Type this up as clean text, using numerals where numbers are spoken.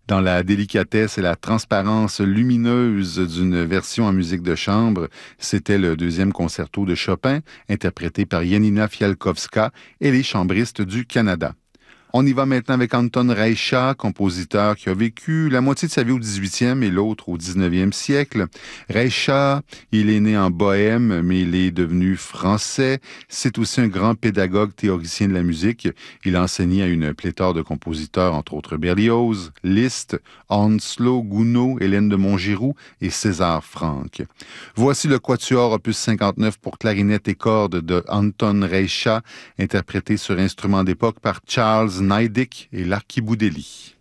Dans la délicatesse et la transparence lumineuse d'une version en musique de chambre, c'était le deuxième concerto de Chopin, interprété par Janina Fialkowska et les chambristes du Canada. On y va maintenant avec Anton Reicha, compositeur qui a vécu la moitié de sa vie au 18e et l'autre au 19e siècle. Reicha, il est né en Bohème, mais il est devenu français. C'est aussi un grand pédagogue théoricien de la musique. Il a enseigné à une pléthore de compositeurs, entre autres Berlioz, Liszt, Henslow, Gounod, Hélène de Montgiroud et César Franck. Voici le quatuor opus 59 pour clarinette et cordes de Anton Reicha, interprété sur instrument d'époque par Charles Neidig et l'Archiboudelli.